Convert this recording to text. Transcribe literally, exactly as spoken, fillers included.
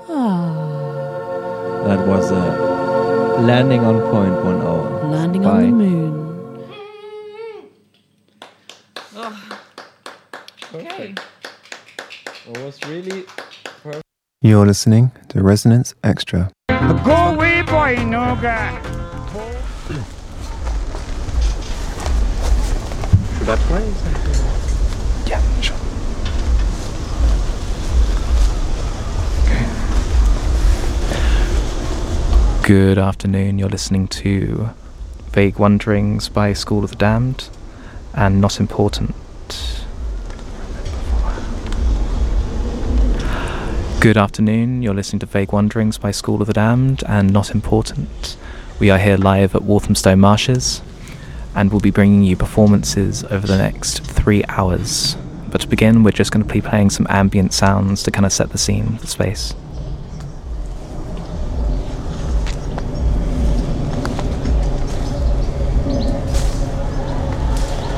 Ah. That was a landing on point one hour. Landing Bye. on the moon. Okay. It was really perfect. You're listening to Resonance Extra. Go away, boy, no guy. Should I play something? Yeah, sure. Good afternoon, you're listening to Vague Wanderings by School of the Damned and Not Important. Good afternoon, you're listening to Vague Wanderings by School of the Damned and Not Important. We are here live at Walthamstow Marshes and we'll be bringing you performances over the next three hours. But to begin, we're just going to be playing some ambient sounds to kind of set the scene, the space.